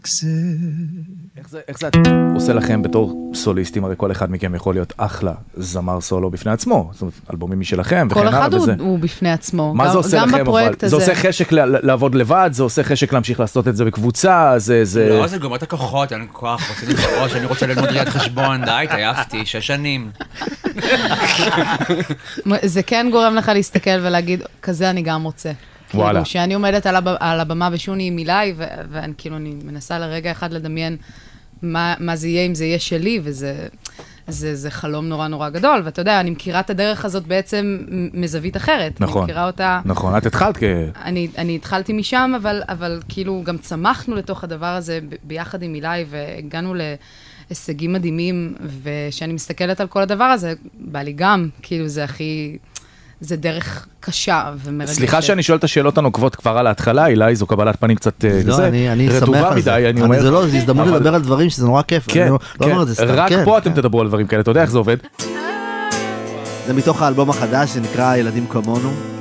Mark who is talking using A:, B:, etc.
A: איך זה עושה לכם בתור סוליסטים? הרי כל אחד מכם יכול להיות אחלה זמר סולו בפני עצמו, זאת אומרת, אלבומים משלכם וכן הלאה.
B: כל אחד הוא בפני עצמו.
A: מה זה עושה לכם? זה עושה חשק לעבוד לבד? זה עושה חשק להמשיך לעשות את זה בקבוצה?
C: לא, זה גומר את הכוחות, אין כוח, רוצה לבחוש, אני רוצה ללמוד ראיית חשבון, די, תעייפתי, 6 שנים.
B: זה כן גורם לך להסתכל ולהגיד, כזה אני גם רוצה. וואלה. שאני עומדת על הבמה בשוני עם מילי, ואני כאילו, אני מנסה לרגע אחד לדמיין מה זה יהיה אם זה יהיה שלי, וזה חלום נורא נורא גדול, ואתה יודע, אני מכירה את הדרך הזאת בעצם מזווית אחרת.
A: נכון,
B: אני מכירה אותה...
A: נכון, את התחלת
B: אני התחלתי משם, אבל כאילו גם צמחנו לתוך הדבר הזה ביחד עם מילי, והגענו להישגים מדהימים, ושאני מסתכלת על כל הדבר הזה, בא לי גם, כאילו זה הכי... זה דרך קשה ומרגשת.
A: סליחה שאני שואל את השאלות הנוקבות כבר על ההתחלה, אילי, זו קבלת פנים קצת
D: אני שמח על זה. זה לא, זה הזדמנות לדבר על דברים שזה נורא כיף.
A: כן, רק פה אתם תדברו על דברים כאלה, אתה יודע איך זה עובד?
D: זה מתוך האלבום החדש, זה נקרא ילדים כמונו.